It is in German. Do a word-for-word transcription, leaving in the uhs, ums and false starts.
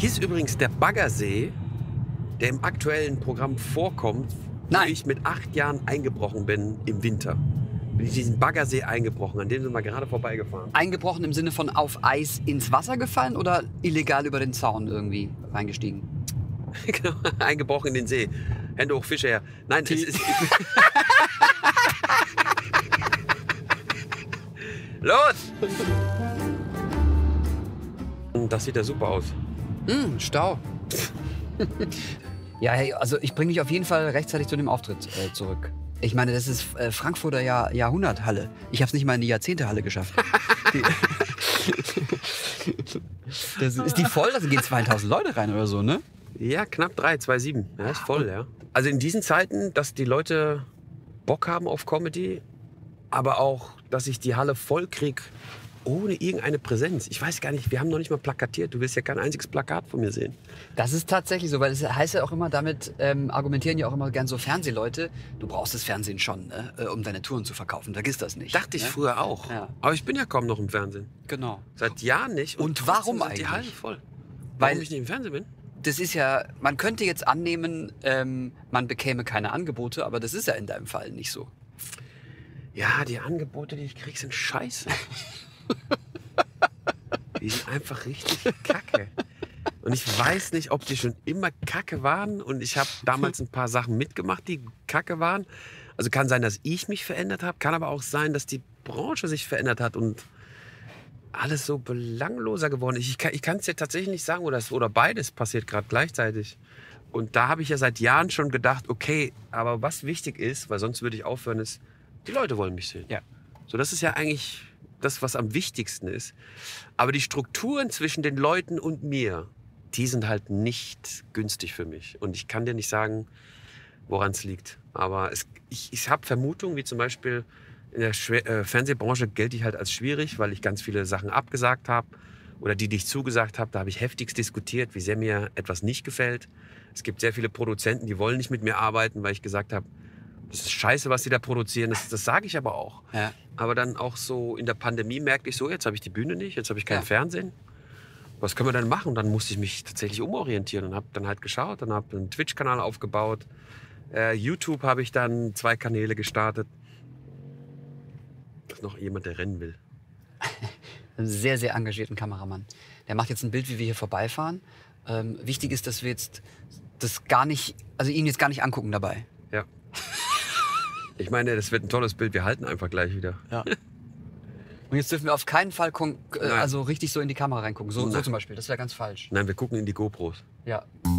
Hier ist übrigens der Baggersee, der im aktuellen Programm vorkommt, Nein. wo ich mit acht Jahren eingebrochen bin im Winter. Bin ich diesen Baggersee eingebrochen, an dem sind wir gerade vorbeigefahren. Eingebrochen im Sinne von auf Eis ins Wasser gefallen oder illegal über den Zaun irgendwie reingestiegen? Genau, eingebrochen in den See. Hände hoch, Fische her. Nein, es ist... Los! Das sieht ja super aus. Mm, Stau. Ja, hey, also ich bringe dich auf jeden Fall rechtzeitig zu dem Auftritt äh, zurück. Ich meine, das ist äh, Frankfurter Jahr, Jahrhunderthalle. Ich habe es nicht mal in die Jahrzehntehalle geschafft. Die, das ist die voll? Da gehen zweitausend Leute rein oder so, ne? Ja, knapp drei, zwei Komma sieben. Ja, ist voll, ja. Also in diesen Zeiten, dass die Leute Bock haben auf Comedy, aber auch, dass ich die Halle voll krieg, ohne irgendeine Präsenz. Ich weiß gar nicht, wir haben noch nicht mal plakatiert. Du wirst ja kein einziges Plakat von mir sehen. Das ist tatsächlich so, weil es heißt ja auch immer, damit ähm, argumentieren ja auch immer gern so Fernsehleute, du brauchst das Fernsehen schon, ne, äh, um deine Touren zu verkaufen. Vergiss das nicht. Dachte ich ne? früher auch. Ja. Aber ich bin ja kaum noch im Fernsehen. Genau. Seit Jahren nicht. Und trotzdem warum sind die eigentlich? Hallen voll. Weil- Warum ich nicht im Fernsehen bin? Das ist ja, man könnte jetzt annehmen, ähm, man bekäme keine Angebote, aber das ist ja in deinem Fall nicht so. Ja, die Angebote, die ich krieg, sind scheiße. Die sind einfach richtig kacke. Und ich weiß nicht, ob die schon immer kacke waren. Und ich habe damals ein paar Sachen mitgemacht, die kacke waren. Also kann sein, dass ich mich verändert habe. Kann aber auch sein, dass die Branche sich verändert hat und alles so belangloser geworden ist. Ich kann, ich kann es ja tatsächlich nicht sagen, oder, das, oder beides passiert gerade gleichzeitig. Und da habe ich ja seit Jahren schon gedacht, okay, aber was wichtig ist, weil sonst würde ich aufhören, ist, die Leute wollen mich sehen. Ja. So, das ist ja eigentlich das, was am wichtigsten ist. Aber die Strukturen zwischen den Leuten und mir, die sind halt nicht günstig für mich. Und ich kann dir nicht sagen, woran es liegt. Aber es, ich, ich habe Vermutungen, wie zum Beispiel in der Schwer äh, Fernsehbranche gelte ich halt als schwierig, weil ich ganz viele Sachen abgesagt habe. Oder die, die ich zugesagt habe, da habe ich heftigst diskutiert, wie sehr mir etwas nicht gefällt. Es gibt sehr viele Produzenten, die wollen nicht mit mir arbeiten, weil ich gesagt habe, das ist scheiße, was sie da produzieren. Das, das sage ich aber auch. Ja. Aber dann auch so in der Pandemie merkte ich so, jetzt habe ich die Bühne nicht, jetzt habe ich kein Ja. Fernsehen. Was können wir dann machen? Und dann musste ich mich tatsächlich umorientieren und habe dann halt geschaut. Dann habe einen Twitch-Kanal aufgebaut. Äh, YouTube habe ich dann zwei Kanäle gestartet. Das ist noch jemand, der rennen will. Einen sehr, sehr engagierten Kameramann. Der macht jetzt ein Bild, wie wir hier vorbeifahren. Ähm, wichtig ist, dass wir jetzt das gar nicht, also ihn jetzt gar nicht angucken dabei. Ja. Ich meine, das wird ein tolles Bild. Wir halten einfach gleich wieder. Ja. Und jetzt dürfen wir auf keinen Fall äh, Nein. also richtig so in die Kamera reingucken. So, so Nein. zum Beispiel. Das wäre ganz falsch. Nein, wir gucken in die GoPros. Ja.